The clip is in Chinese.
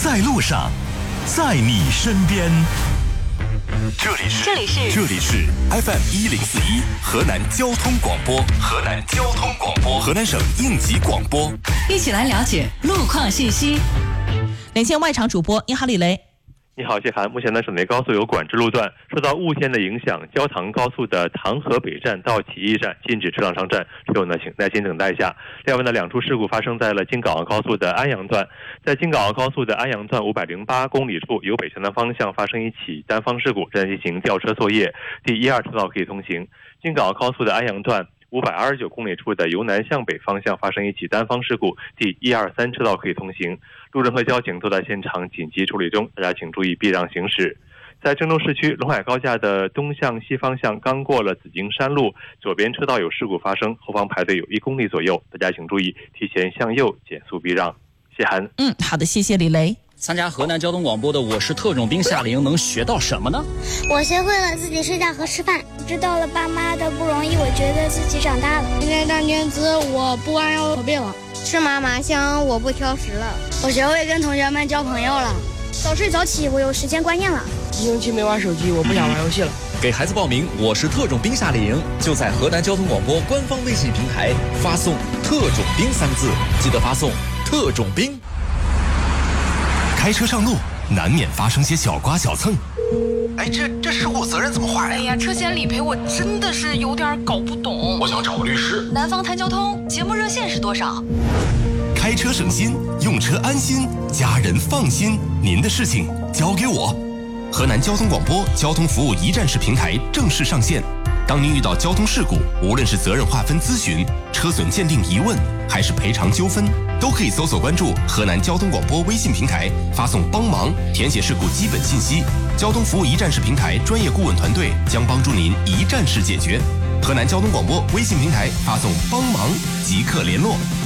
在路上，在你身边。这里是 FM 1041河南交通广播，河南省应急广播， 一起来了解路况信息。连线外场主播，你好，李雷。 你好，谢涵。目前呢，省内高速有管制路段，受到雾天的影响，焦塘高速的塘河北站到启义站禁止车辆上站，车友呢请耐心等待一下。另外呢，两处事故发生在了京港澳高速的安阳段，在京港澳高速的安阳段508公里处，由北向南方向发生一起单方事故，正在进行吊车作业，第12车道可以通行。京港澳高速的安阳段529公里处的由南向北方向发生一起单方事故，第123车道可以通行，路人和交警都在现场紧急处理中，大家请注意避让行驶。在郑州市区陇海高架的东向西方向，刚过了紫荆山路，左边车道有事故发生，后方排队有1公里左右，大家请注意提前向右减速避让。谢涵。 好的，谢谢李雷。 参加河南交通广播的我是特种兵夏令营能学到什么呢？ 我学会了自己睡觉和吃饭，知道了爸妈的不容易，我觉得自己长大了。 今天当天资我不弯腰驼背了， 吃嘛嘛香我不挑食了， 我学会跟同学们交朋友了， 早睡早起我有时间观念了， 一星期没玩手机我不想玩游戏了。 给孩子报名我是特种兵夏令营，就在河南交通广播官方微信平台发送特种兵3个字，记得发送特种兵。 开车上路难免发生些小刮小蹭， 这事故责任怎么划呀？ 车险理赔我真的是有点搞不懂， 我想找个律师。 南方谈交通节目热线是多少？ 开车省心，用车安心，家人放心，您的事情交给我。河南交通广播交通服务一站式平台正式上线。当您遇到交通事故，无论是责任划分咨询、车损鉴定疑问，还是赔偿纠纷，都可以搜索关注河南交通广播微信平台，发送帮忙，填写事故基本信息。交通服务一站式平台专业顾问团队将帮助您一站式解决。河南交通广播微信平台发送帮忙即刻联络。